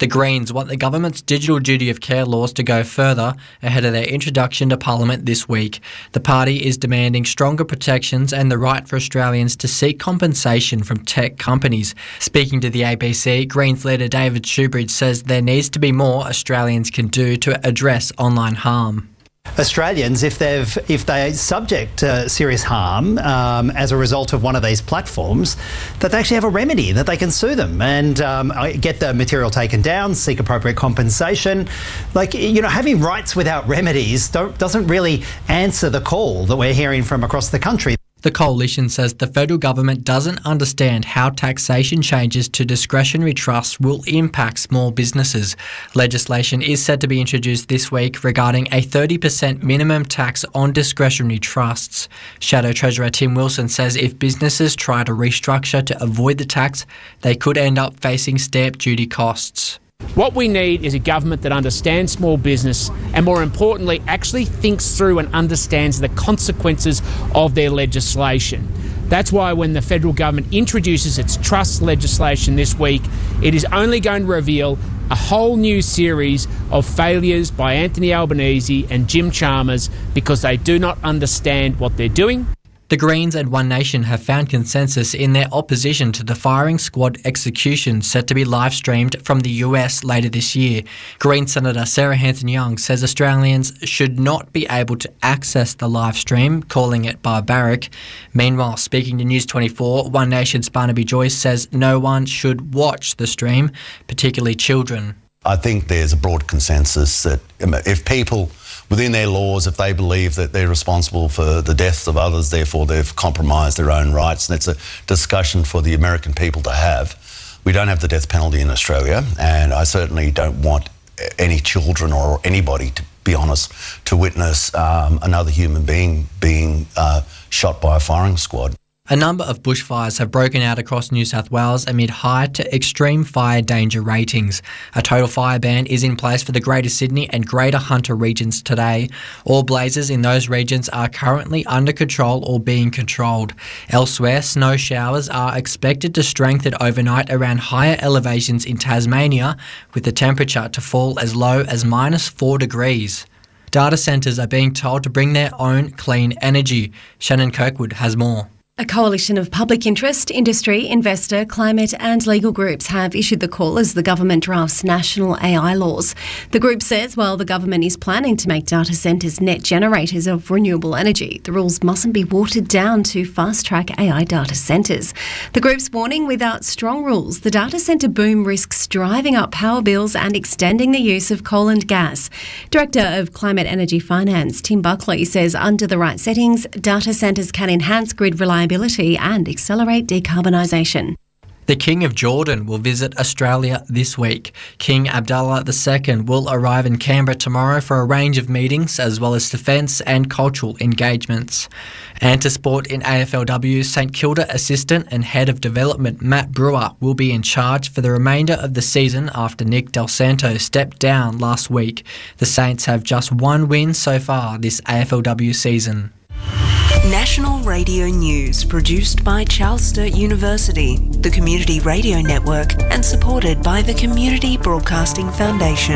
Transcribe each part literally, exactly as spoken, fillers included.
The Greens want the government's digital duty of care laws to go further ahead of their introduction to Parliament this week. The party is demanding stronger protections and the right for Australians to seek compensation from tech companies. Speaking to the A B C, Greens leader David Shoebridge says there needs to be more Australians can do to address online harm. Australians, if they've if they're subject to serious harm um, as a result of one of these platforms, that they actually have a remedy, that they can sue them and um, get the material taken down, seek appropriate compensation. Like, you know, having rights without remedies don't, doesn't really answer the call that we're hearing from across the country. The coalition says the federal government doesn't understand how taxation changes to discretionary trusts will impact small businesses. Legislation is set to be introduced this week regarding a thirty percent minimum tax on discretionary trusts. Shadow Treasurer Tim Wilson says if businesses try to restructure to avoid the tax, they could end up facing stamp duty costs. What we need is a government that understands small business and, more importantly, actually thinks through and understands the consequences of their legislation. That's why when the federal government introduces its trust legislation this week, it is only going to reveal a whole new series of failures by Anthony Albanese and Jim Chalmers because they do not understand what they're doing. The Greens and One Nation have found consensus in their opposition to the firing squad execution set to be live-streamed from the U S later this year. Green Senator Sarah Hanson-Young says Australians should not be able to access the live stream, calling it barbaric. Meanwhile, speaking to News twenty-four, One Nation's Barnaby Joyce says no one should watch the stream, particularly children. I think there's a broad consensus that if people within their laws, if they believe that they're responsible for the deaths of others, therefore they've compromised their own rights, and it's a discussion for the American people to have. We don't have the death penalty in Australia, and I certainly don't want any children or anybody, to be honest, to witness um, another human being being uh, shot by a firing squad. A number of bushfires have broken out across New South Wales amid high to extreme fire danger ratings. A total fire ban is in place for the Greater Sydney and Greater Hunter regions today. All blazes in those regions are currently under control or being controlled. Elsewhere, snow showers are expected to strengthen overnight around higher elevations in Tasmania, with the temperature to fall as low as minus four degrees. Data centres are being told to bring their own clean energy. Shannon Kirkwood has more. A coalition of public interest, industry, investor, climate and legal groups have issued the call as the government drafts national A I laws. The group says while the government is planning to make data centres net generators of renewable energy, the rules mustn't be watered down to fast-track A I data centres. The group's warning without strong rules, the data centre boom risks driving up power bills and extending the use of coal and gas. Director of Climate Energy Finance, Tim Buckley, says under the right settings, data centres can enhance grid reliability and accelerate decarbonisation. The King of Jordan will visit Australia this week. King Abdullah the Second will arrive in Canberra tomorrow for a range of meetings as well as defence and cultural engagements. And to sport in A F L W, St Kilda assistant and head of development Matt Brewer will be in charge for the remainder of the season after Nick Del Santo stepped down last week. The Saints have just one win so far this A F L W season. National Radio News, produced by Charles Sturt University, the Community Radio Network, and supported by the Community Broadcasting Foundation.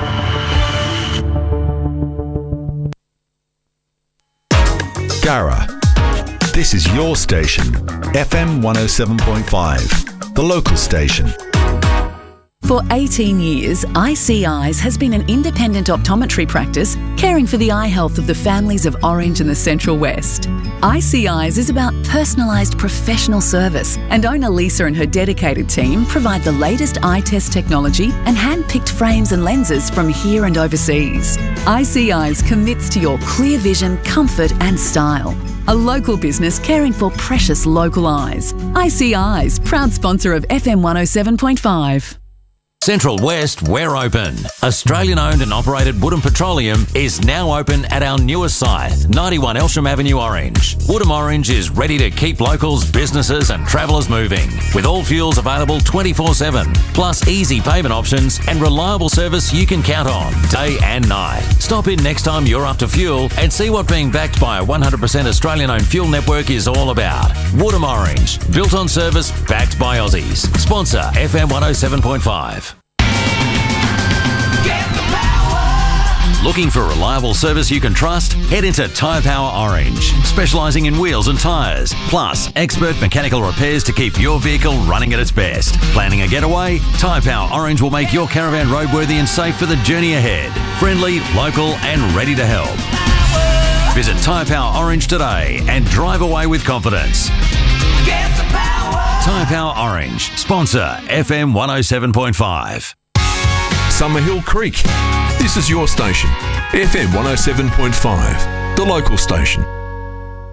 Gara, this is your station, F M one oh seven point five, the local station. For eighteen years, I C Eyes has been an independent optometry practice caring for the eye health of the families of Orange and the Central West. I C Eyes is about personalised professional service, and owner Lisa and her dedicated team provide the latest eye test technology and hand-picked frames and lenses from here and overseas. I C Eyes commits to your clear vision, comfort and style. A local business caring for precious local eyes. I C Eyes, proud sponsor of F M one oh seven point five. Central West, we're open. Australian-owned and operated Woodham Petroleum is now open at our newest site, ninety-one Elsham Avenue, Orange. Woodham Orange is ready to keep locals, businesses and travellers moving, with all fuels available twenty-four seven, plus easy payment options and reliable service you can count on, day and night. Stop in next time you're up to fuel and see what being backed by a one hundred percent Australian-owned fuel network is all about. Woodham Orange, built on service, backed by Aussies. Sponsor F M one oh seven point five. Looking for reliable service you can trust? Head into Tyre Power Orange, specialising in wheels and tyres, plus expert mechanical repairs to keep your vehicle running at its best. Planning a getaway? Tyre Power Orange will make your caravan roadworthy and safe for the journey ahead. Friendly, local and ready to help. Visit Tyre Power Orange today and drive away with confidence. Get the power. Tyre Power Orange, sponsor F M one oh seven point five. Summerhill Creek. This is your station, F M one oh seven point five, the local station.